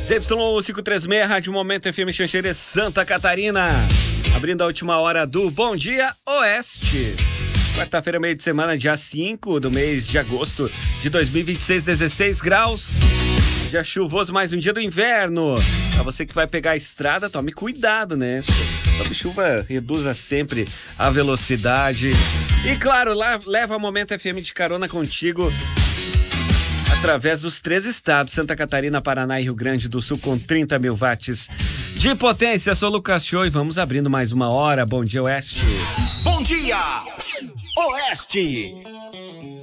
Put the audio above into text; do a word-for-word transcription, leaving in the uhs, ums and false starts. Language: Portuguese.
Z Y quinhentos e trinta e seis, Rádio Momento F M Xanxerê, Santa Catarina. Abrindo a última hora do Bom Dia Oeste. Quarta-feira, meio de semana, dia cinco do mês de agosto de dois mil e vinte e seis, dezesseis graus. Dia chuvoso, mais um dia do inverno. Pra você que vai pegar a estrada, tome cuidado, né? Sob chuva, reduza sempre a velocidade. E claro, lá, leva a Momento F M de carona contigo através dos três estados, Santa Catarina, Paraná e Rio Grande do Sul, com trinta mil watts de potência. Sou Lucas Show e vamos abrindo mais uma hora. Bom Dia Oeste. Bom Dia Oeste.